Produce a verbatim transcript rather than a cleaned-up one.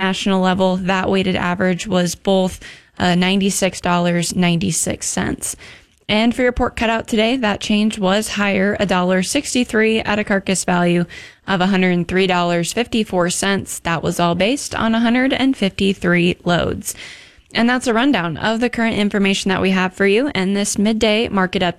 national level, that weighted average was both uh, ninety-six dollars and ninety-six cents. And for your pork cutout today, that change was higher, one dollar sixty-three at a carcass value of one hundred three dollars and fifty-four cents. That was all based on one hundred fifty-three loads. And that's a rundown of the current information that we have for you in this midday market update.